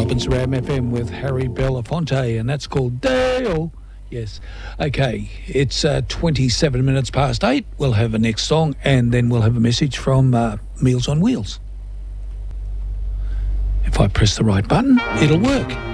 up in Saram FM with Harry Belafonte, and that's called Dale. Yes. Okay, it's 27 minutes past 8. We'll have a next song, and then we'll have a message from Meals on Wheels. If I press the right button, it'll work.